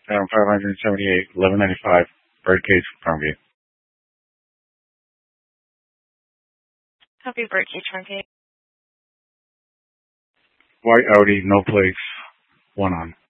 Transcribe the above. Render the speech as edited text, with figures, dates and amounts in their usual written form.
Adam 578, 1195, Birdcage, Farmview. Copy, Birdcage, Farmview. White Audi, no plates, one on.